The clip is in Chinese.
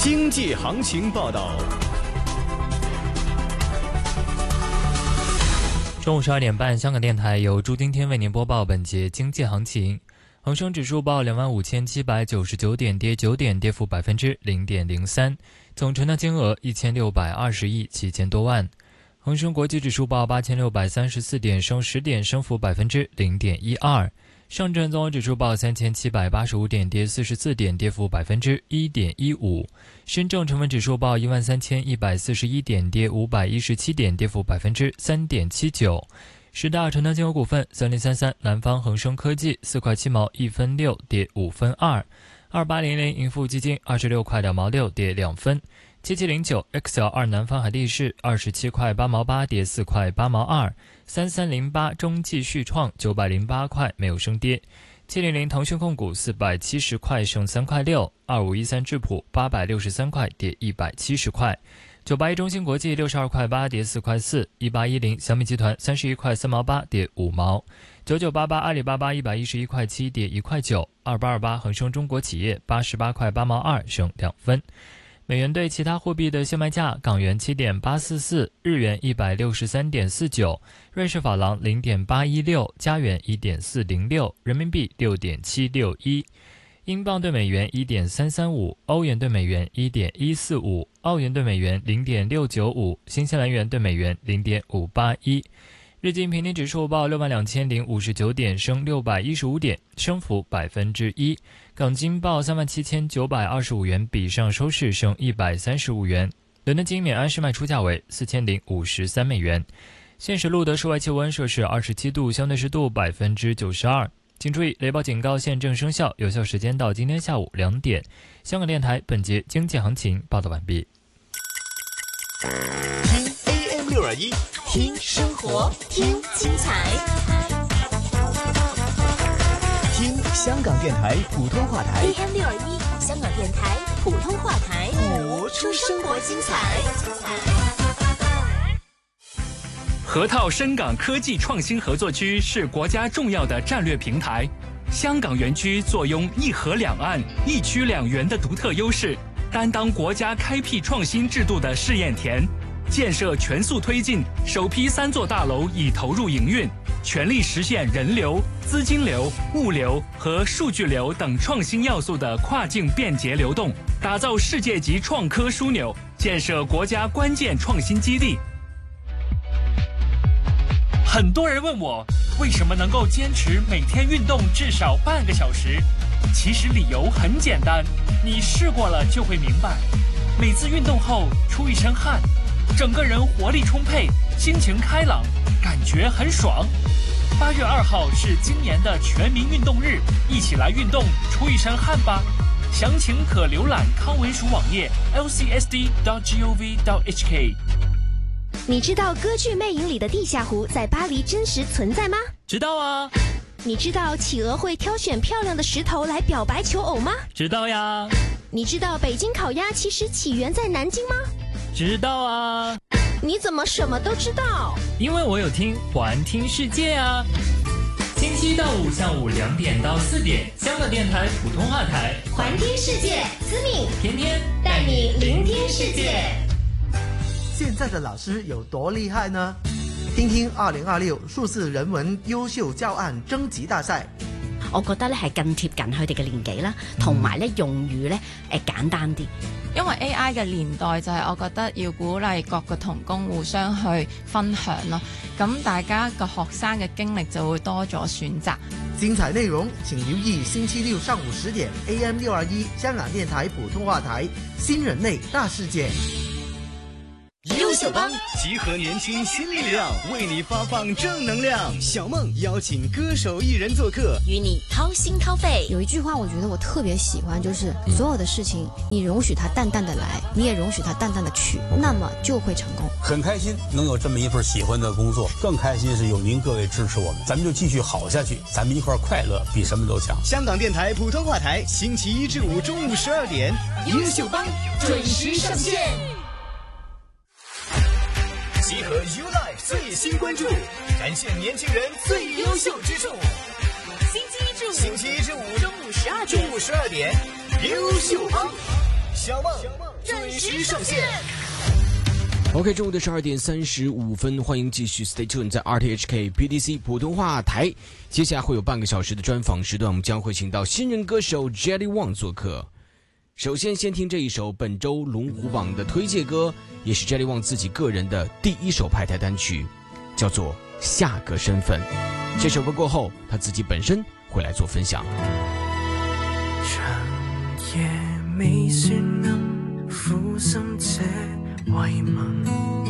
经济行情报道。 中午12点半，香港电台由朱丁天为您播报本节经济行情。恒生指数报25,799点，跌9点，跌幅0.03%，总成交金额1620亿7千多万。恒生国际指数报8634点，升10点，升幅0.12%。上证综合指数报3785点，跌44点，跌幅1.15%。深证成分指数报13141点，跌517点，跌幅3.79%。十大成交金额股份：3033南方恒生科技4块7毛1分6，跌5分2；2800盈富基金26块2毛6，跌2分；7709 XL2南方海地市27块8毛8，跌4块8毛2；3308中继续创908块，没有升跌；700腾讯控股470块，升3块6；2513智普863块，跌170块。981中芯国际62块8，跌4块4；1810小米集团31块3毛8，跌5毛；9988阿里巴巴111块7，跌1块9；2828恒生中国企业88块8毛2，升2分。美元对其他货币的现卖价：港元7.844，日元163.49，瑞士法郎0.816，加元1.406，人民币6.761。英镑对美元1.335，欧元对美元1.145，澳元对美元0.695，新西兰元对美元0.581。日经平均指数报62059点，升615点，升幅1%。港金报37925元，比上收市升135元。伦敦金每安士卖出价为4053美元。现时录得室外气温摄氏27度，相对湿度92%。请注意，雷暴警告现正生效，有效时间到今天下午2点。香港电台本节经济行情报道完毕。 听 AM621， 听生活，听精彩， 听香港电台普通话台。 AM621，香港电台普通话台， 活出生活精彩。 河套深港科技创新合作区是国家重要的战略平台。香港园区坐拥一河两岸、一区两园的独特优势，担当国家开辟创新制度的试验田。建设全速推进，首批3座大楼已投入营运，全力实现人流、资金流、物流和数据流等创新要素的跨境便捷流动，打造世界级创科枢纽，建设国家关键创新基地。很多人问我，为什么能够坚持每天运动至少半个小时？其实理由很简单，你试过了就会明白。每次运动后出一身汗，整个人活力充沛，心情开朗，感觉很爽。8月2号是今年的全民运动日，一起来运动，出一身汗吧。详情可浏览康文署网页 lcsd.gov.hk。 你知道歌剧魅影里的地下湖在巴黎真实存在吗？ 知道啊。 你知道企鹅会挑选漂亮的石头来表白求偶吗？ 知道呀。 你知道北京烤鸭其实起源在南京吗？ 知道啊。 你怎么什么都知道？ 因为我有听环听世界啊。星期一到五下午2点到4点，香港电台普通话台， 环听世界，思敏天天带你聆听世界。 现在的老師有多厲害呢？聽聽2026數字人文優秀教案徵集大賽。 我覺得咧係更貼近佢哋嘅年紀啦，同埋咧用語咧簡單啲。 因為 AI 嘅年代就係我覺得要鼓勵各個同工互相去分享咯，咁大家個學生嘅經歷就會多咗選擇。 精彩內容請留意星期六上午10點 AM621香港電台普通話台新人類大世界。 優秀幫集合年輕新力量，為你發放正能量。小夢邀請歌手藝人做客， 與你掏心掏肺。 有一句話我覺得我特別喜歡，就是所有的事情你容許它淡淡的來，你也容許它淡淡的去，那麼就會成功。 很開心能有這麼一份喜歡的工作，更開心是有您各位支持我們，咱們就繼續好下去，咱們一塊快樂比什麼都強。 香港電台普通話台，星期一至五中午12點，優秀幫準時上線。集合 YouLife 最新關注，展現年輕人最優秀之處。星期一至五中午12點，優秀幫小夢。 准时上线。 OK， 中午的12点35分，欢迎继续 Stay tuned 在 RTHK PDC 普通话台。接下来会有半个小时的专访时段，我们将会请到新人歌手 Jelly Wang 做客。首先听这一首本周龙虎榜的推介歌，也是 Jelly Wang 自己个人的第一首派台单曲，叫做《下个身份》。这首歌过后，他自己本身会来做分享。 長夜未算暗，撫心這慰問。